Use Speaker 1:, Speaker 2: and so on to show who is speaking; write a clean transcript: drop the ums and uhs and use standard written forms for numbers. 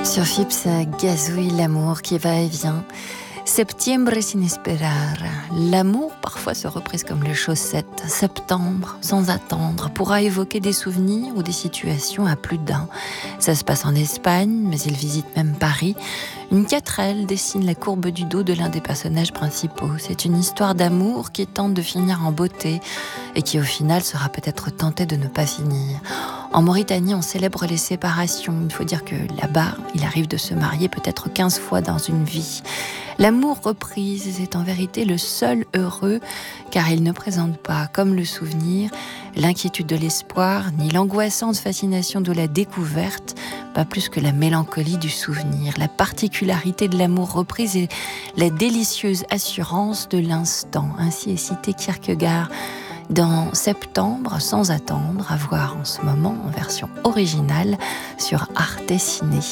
Speaker 1: Sur Fips, ça gazouille l'amour qui va et vient. Septiembre sin esperar. L'amour, parfois se reprise comme les chaussettes. Septembre, sans attendre, pourra évoquer des souvenirs ou des situations à plus d'un. Ça se passe en Espagne, mais il visite même Paris. Une 4L dessine la courbe du dos de l'un des personnages principaux. C'est une histoire d'amour qui tente de finir en beauté et qui au final sera peut-être tentée de ne pas finir. En Mauritanie, on célèbre les séparations. Il faut dire que là-bas, il arrive de se marier peut-être 15 fois dans une vie. L'amour reprise est en vérité le seul heureux, car il ne présente pas, comme le souvenir, l'inquiétude de l'espoir, ni l'angoissante fascination de la découverte, pas plus que la mélancolie du souvenir. La particularité de l'amour reprise est la délicieuse assurance de l'instant. Ainsi est cité Kierkegaard dans Septembre sans attendre, à voir en ce moment en version originale sur Arte Ciné.